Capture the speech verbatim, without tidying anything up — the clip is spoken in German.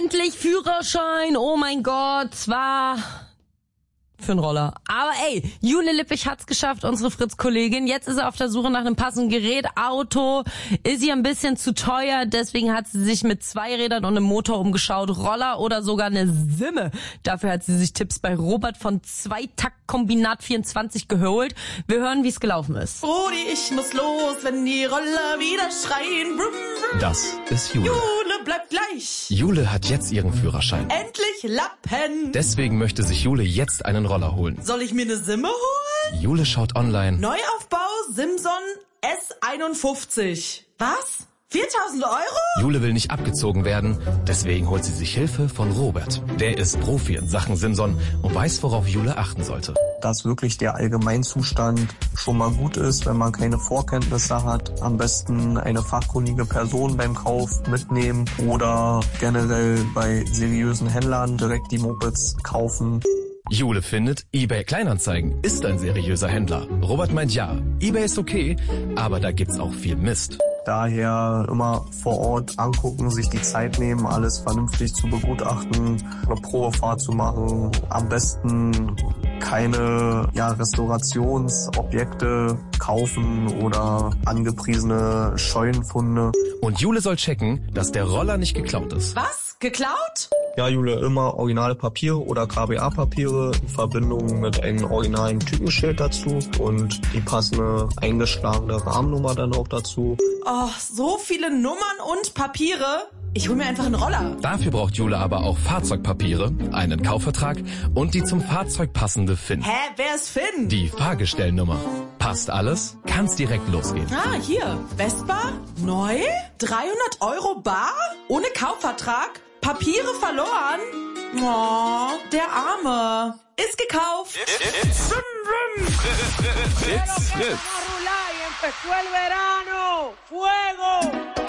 endlich Führerschein. Oh mein Gott, zwar für einen Roller. Aber ey, Jule Lippich hat's geschafft, unsere Fritz-Kollegin. Jetzt ist er auf der Suche nach einem passenden Gerät. Auto ist ihr ein bisschen zu teuer, deswegen hat sie sich mit zwei Rädern und einem Motor umgeschaut. Roller oder sogar eine Simme. Dafür hat sie sich Tipps bei Robert von Zweitakt-Kombinat vierundzwanzig geholt. Wir hören, wie es gelaufen ist. Rudi, ich muss los, wenn die Roller wieder schreien. Brum, brum. Das ist Jule. Jule bleibt gleich. Jule hat jetzt ihren Führerschein. Endlich Lappen. Deswegen möchte sich Jule jetzt einen Roller holen. Soll ich mir eine Simme holen? Jule schaut online. Neuaufbau Simson S einundfünfzig. Was? viertausend Euro? Jule will nicht abgezogen werden, deswegen holt sie sich Hilfe von Robert. Der ist Profi in Sachen Simson und weiß, worauf Jule achten sollte. Dass wirklich der Allgemeinzustand schon mal gut ist, wenn man keine Vorkenntnisse hat. Am besten eine fachkundige Person beim Kauf mitnehmen oder generell bei seriösen Händlern direkt die Mopeds kaufen. Jule findet, eBay Kleinanzeigen ist ein seriöser Händler. Robert meint ja, eBay ist okay, aber da gibt's auch viel Mist. Daher immer vor Ort angucken, sich die Zeit nehmen, alles vernünftig zu begutachten, eine Probefahrt zu machen. Am besten keine ja, Restaurationsobjekte kaufen oder angepriesene Scheunenfunde. Und Jule soll checken, dass der Roller nicht geklaut ist. Was? Geklaut? Ja, Jule, immer originale Papiere oder K B A-Papiere in Verbindung mit einem originalen Typenschild dazu und die passende eingeschlagene Rahmennummer dann auch dazu. Oh, so viele Nummern und Papiere. Ich hol mir einfach einen Roller. Dafür braucht Jule aber auch Fahrzeugpapiere, einen Kaufvertrag und die zum Fahrzeug passende F I N. Hä, wer ist Finn? Die Fahrgestellnummer. Passt alles? Kann's direkt losgehen. Ah, hier. Vespa? Neu? dreihundert Euro bar? Ohne Kaufvertrag? Papiere verloren? Oh, der Arme. Ist gekauft. Fritz, Fritz. Empezó el verano, fuego.